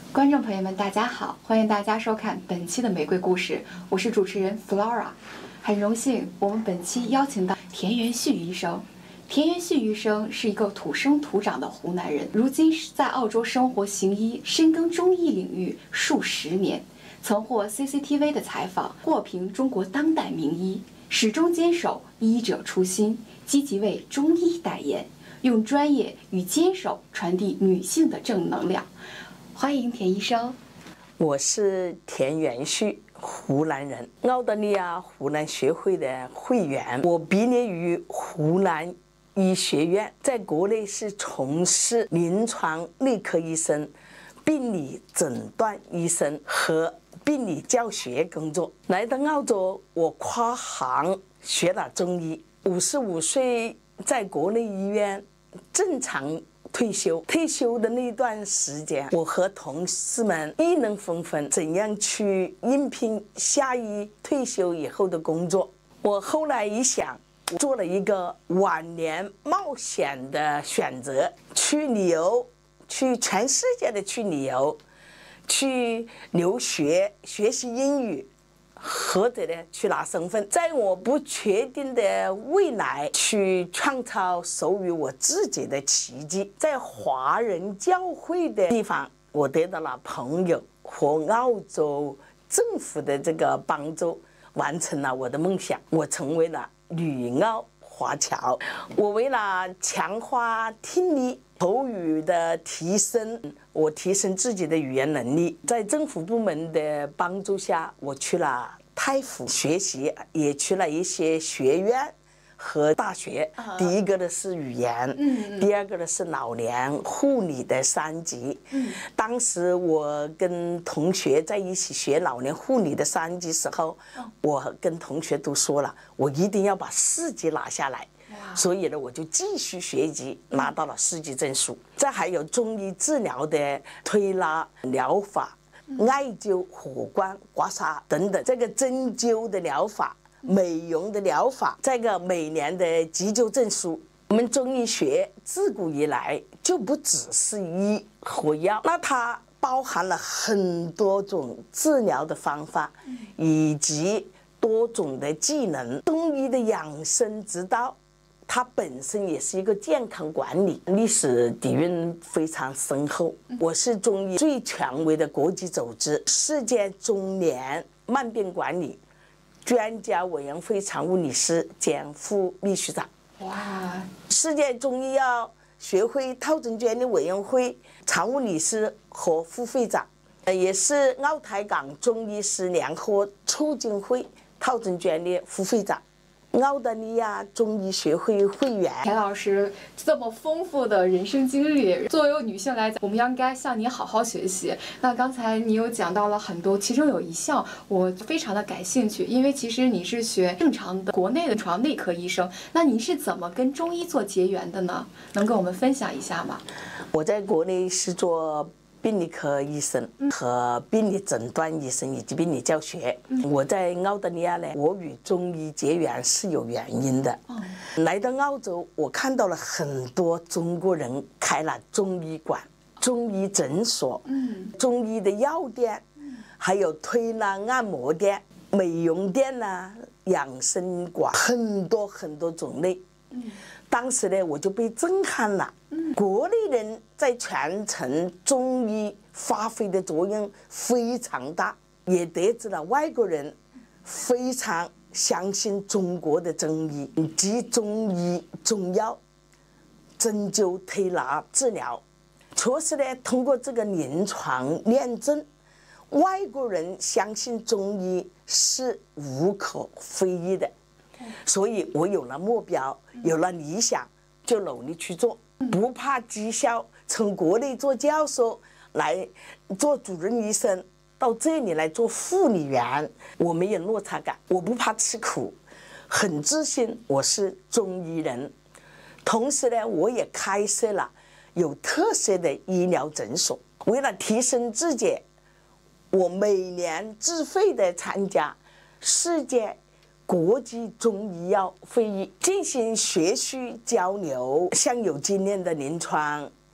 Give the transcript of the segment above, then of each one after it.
观众朋友们，大家好，欢迎大家收看本期的玫瑰故事，我是主持人 Flora， 很荣幸我们本期邀请到田元旭医生。田元旭医生是一个土生土长的湖南人，如今在澳洲生活行医，深耕中医领域数十年，曾获 CCTV 的采访，获评中国当代名医，始终坚守医者初心，积极为中医代言，用专业与坚守传递女性的正能量。欢迎田医生。 我是田元旭，湖南人，澳大利亚湖南学会的会员。我毕业于湖南医学院，在国内是从事临床内科医生、病理诊断医生和病理教学工作。来到澳洲，我跨行学了中医。55岁在国内医院正常退休的那段时间，我和同事们议论纷纷，怎样去应聘下一退休以后的工作。我后来一想，做了一个晚年冒险的选择，去旅游，去全世界的去旅游，去留学，学习英语，或者呢去拿身份，在我不确定的未来去创造属于我自己的奇迹。在华人教会的地方，我得到了朋友和澳洲政府的这个帮助，完成了我的梦想。我成为了旅澳华侨。我为了强化听力口语的提升，我提升自己的语言能力，在政府部门的帮助下，我去了泰府学习，也去了一些学院和大学。第一个呢是语言，第二个呢是老年护理的3级。当时我跟同学在一起学老年护理的3级时候，我跟同学都说了，我一定要把4级拿下来。所以呢，我就继续学习，拿到了4级证书。再还有中医治疗的推拿疗法、艾灸、火光、刮痧等等，这个针灸的疗法、美容的疗法，这个每年的急救证书。我们中医学自古以来就不只是医和药，那它包含了很多种治疗的方法，以及多种的技能。中医的养生之道，它本身也是一个健康管理，历史底蕴非常深厚。我是中医最权威的国际组织世界中年慢病管理专家委员会常务理事兼副秘书长。 哇！ 世界中医药学会套证专利委员会常务理事和副会长，也是澳台港中医师联合促进会套证专利副会长。澳大利亚中医学会会员。 田老师这么丰富的人生经历，作为女性来讲，我们应该向你好好学习。那刚才你有讲到了很多，其中有一项我非常的感兴趣，因为其实你是学正常的国内的床内科医生，那你是怎么跟中医做结缘的呢？能跟我们分享一下吗？ 我在国内是做病理科医生和病理诊断医生以及病理教学。我在澳大利亚呢，我与中医结缘是有原因的。来到澳洲，我看到了很多中国人开了中医馆、中医诊所、中医的药店，还有推拿按摩店、美容店呐、养生馆，很多很多种类。当时呢，我就被震撼了。国内人在传承中医发挥的作用非常大，也得知了外国人非常相信中国的中医，及中医、中药、针灸、推拿治疗。确实呢，通过这个临床验证，外国人相信中医是无可非议的。所以我有了目标，有了理想，就努力去做，不怕绩效。从国内做教授来做主任医生，到这里来做护理员，我没有落差感，我不怕吃苦，很自信我是中医人。同时呢，我也开设了有特色的医疗诊所。为了提升自己，我每年自费的参加世界国际中医药会议，进行学术交流，向有经验的临床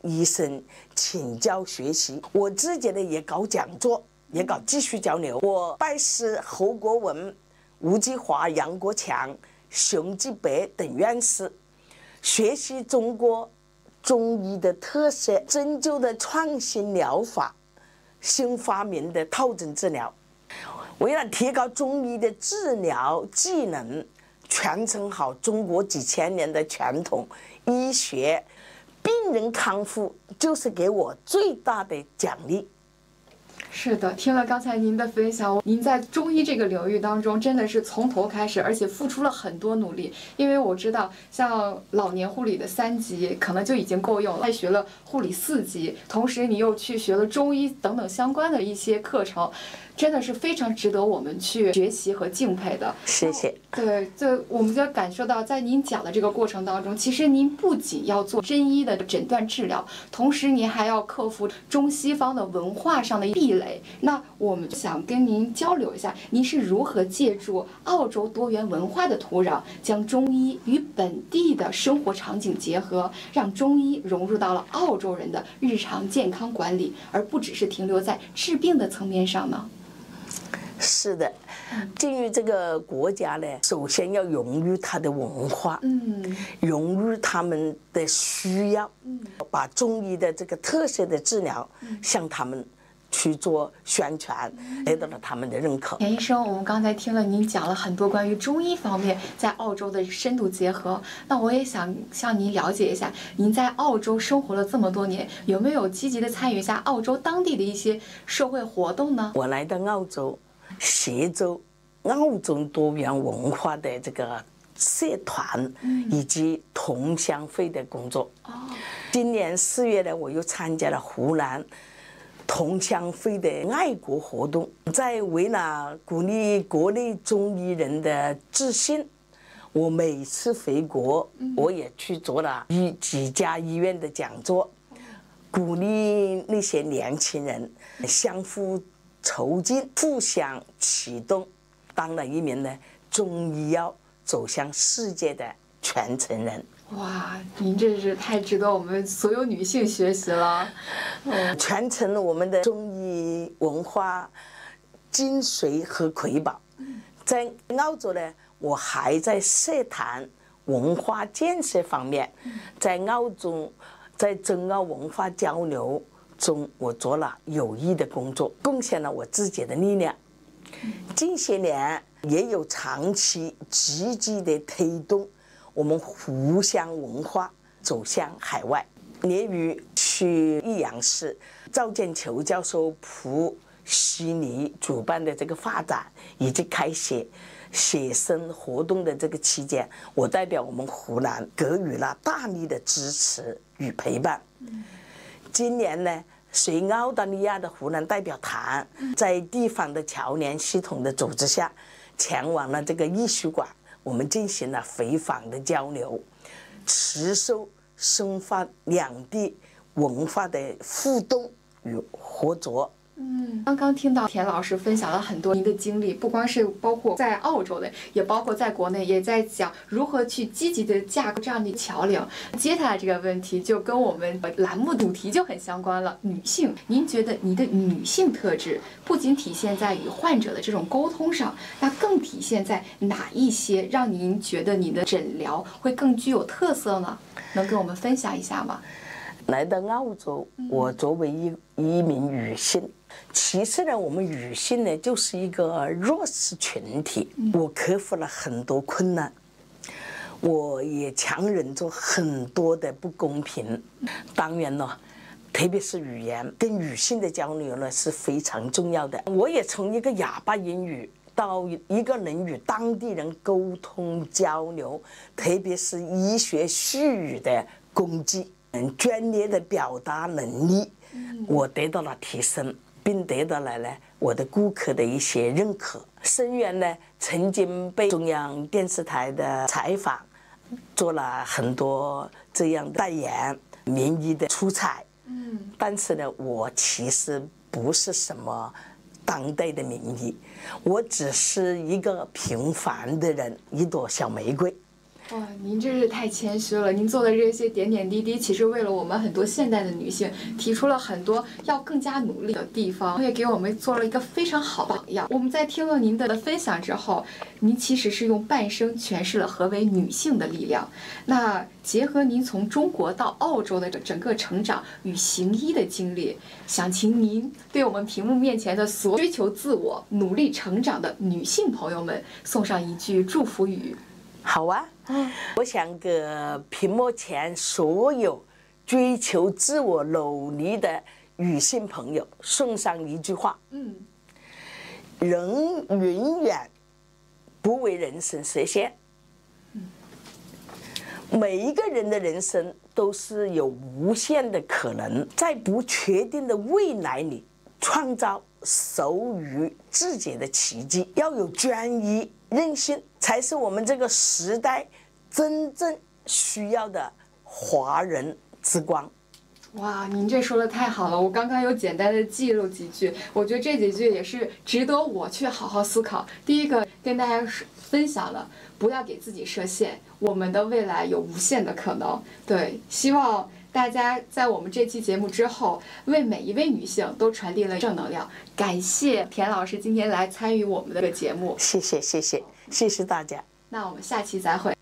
医生请教学习。我自己呢也搞讲座，也搞继续交流。我拜师侯国文、吴继华、杨国强、熊继北等院士，学习中国中医的特色，针灸的创新疗法，新发明的透针治疗。为了提高中医的治疗技能，传承好中国几千年的传统医学，病人康复就是给我最大的奖励。 是的，听了刚才您的分享，您在中医这个领域当中真的是从头开始，而且付出了很多努力。因为我知道，像老年护理的3级可能就已经够用了，还学了护理4级，同时你又去学了中医等等相关的一些课程，真的是非常值得我们去学习和敬佩的。 谢谢。 对，我们就感受到，在您讲的这个过程当中，其实您不仅要做真医的诊断治疗，同时您还要克服中西方的文化上的壁垒。那我们想跟您交流一下，您是如何借助澳洲多元文化的土壤，将中医与本地的生活场景结合，让中医融入到了澳洲人的日常健康管理，而不只是停留在治病的层面上呢？ 是的，进入这个国家呢，首先要融入它的文化，融入他们的需要，把中医的这个特色的治疗向他们去做宣传，得到了他们的认可。 田医生，我们刚才听了您讲了很多关于中医方面在澳洲的深度结合，那我也想向您了解一下，您在澳洲生活了这么多年，有没有积极的参与一下澳洲当地的一些社会活动呢？ 我来到澳洲，协助澳洲多元文化的这个社团以及同乡会的工作。今年4月呢，我又参加了湖南同乡会的爱国活动，在为了鼓励国内中医人的自信，我每次回国，我也去做了几家医院的讲座，鼓励那些年轻人相互促进，互相启动，当了一名中医药走向世界的传承人。 哇，您这是太值得我们所有女性学习了。 传承了我们的中医文化精髓和瑰宝。在澳洲呢，我还在社团文化建设方面，在澳洲在中澳文化交流中，我做了有益的工作，贡献了我自己的力量。近些年也有长期积极的推动我们湖湘文化走向海外。年于去益阳市赵建球教授普悉尼主办的这个发展以及开写生活动的这个期间，我代表我们湖南给予了大力的支持与陪伴。今年呢，随澳大利亚的湖南代表团在地方的侨联系统的组织下，前往了这个艺术馆，我们进行了回访的交流，持续深化两地文化的互动与合作。 刚刚听到田老师分享了很多您的经历，不光是包括在澳洲的，也包括在国内，也在讲如何去积极的架构这样的桥梁。接下来这个问题就跟我们栏目主题就很相关了，女性。您觉得你的女性特质不仅体现在与患者的这种沟通上，那更体现在哪一些让您觉得你的诊疗会更具有特色呢？能跟我们分享一下吗？ 来到澳洲，我作为一名女性，其实呢，我们女性呢就是一个弱势群体。我克服了很多困难，我也强忍着很多的不公平。当然了，特别是语言跟女性的交流呢是非常重要的。我也从一个哑巴英语到一个能与当地人沟通交流，特别是医学术语的工具。专业的表达能力，我得到了提升，并得到了我的顾客的一些认可。生源呢，曾经被中央电视台的采访，做了很多这样的代言、名医的出彩。但是呢，我其实不是什么当代的名医，我只是一个平凡的人，一朵小玫瑰。 哇，您真是太谦虚了！您做的这些点点滴滴，其实为了我们很多现代的女性提出了很多要更加努力的地方，也给我们做了一个非常好的榜样。我们在听了您的分享之后，您其实是用半生诠释了何为女性的力量。那结合您从中国到澳洲的整个成长与行医的经历，想请您对我们屏幕面前的所有追求自我、努力成长的女性朋友们送上一句祝福语。 好啊，我想给屏幕前所有追求自我努力的女性朋友送上一句话：人永远不为人生设限。每一个人的人生都是有无限的可能，在不确定的未来里创造属于自己的奇迹。要有专一、韧性，才是我们这个时代真正需要的华人之光。 哇，您这说的太好了！我刚刚有简单的记录几句，我觉得这几句也是值得我去好好思考。第一个跟大家分享了，不要给自己设限，我们的未来有无限的可能。对，希望大家在我们这期节目之后，为每一位女性都传递了正能量。感谢田老师今天来参与我们的节目， 谢谢大家。 那我们下期再会。